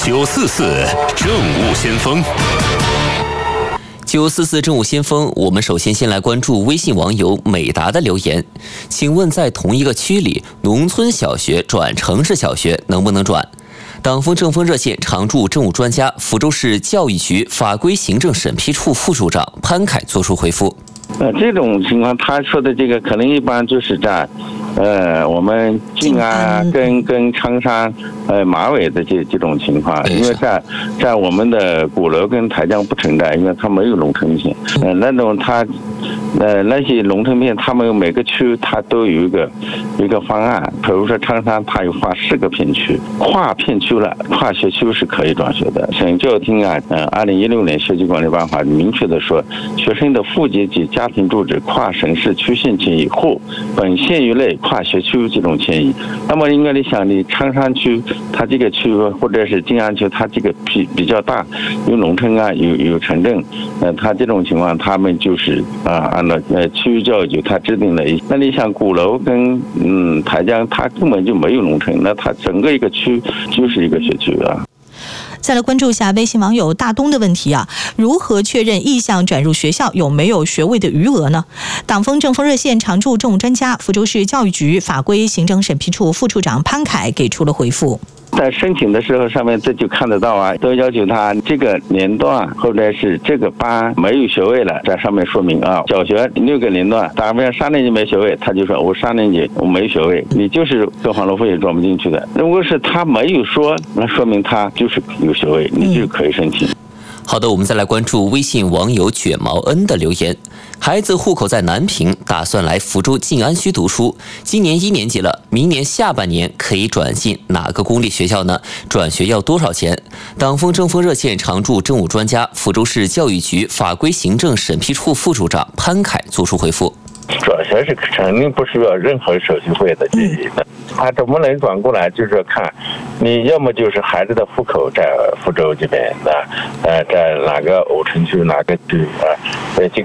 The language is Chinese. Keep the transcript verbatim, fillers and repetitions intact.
九四四政务先锋。 九四四政务先锋，我们首先先来关注微信网友美达的留言。请问，在同一个区里，农村小学转城市小学能不能转？党风政风热线常驻政务专家、福州市教育局法规行政审批处副处长潘凯作出回复。 呃，这种情况，他说的这个可能一般就是在，呃，我们静安跟跟昌山、呃马尾的这这种情况，因为在在我们的鼓楼跟台江不存在，因为它没有农村线，呃，那种它，呃那些农村片，他们每个区它都有一个一个方案，比如说昌山，它有划四个片区，跨片区了，跨学区是可以转学的。省教育厅啊，呃，二零一六年学区管理办法明确的说，学生的户籍及家庭住址跨省市区县迁移或本县域内跨学区这种迁移，那么应该你想，你昌山区它这个区或者是静安区，它这个比比较大，有农村啊，有有城镇，呃，它这种情况，他们就是啊，按照呃区域教育局它制定了一，那你想鼓楼跟嗯台江，它根本就没有农村，那它整个一个区就是一个学区啊。 再来关注一下微信网友大东的问题啊，如何确认意向转入学校有没有学位的余额呢？党风政风热线常驻政务专家、福州市教育局法规行政审批处副处长潘凯给出了回复。 在申请的时候，上面这就看得到啊，都要求他这个年段或者是这个班没有学位了，在上面说明啊。小学六个年段，打比方三年级没学位，他就说我三年级我没学位，你就是各方路费也转不进去的。如果是他没有说，那说明他就是有学位，你就可以申请。 好的，我们再来关注微信网友卷毛恩的留言。孩子户口在南平，打算来福州静安区读书，今年一年级了，明年下半年可以转进哪个公立学校呢？转学要多少钱？党风政风热线常驻政务专家、福州市教育局法规行政审批处副处长潘凯作出回复。 转学是肯定不需要任何手续费的建议的，他怎么能转过来？就是看，你要么就是孩子的户口在福州这边的，呃，在哪个莦城区哪个区啊，呃，这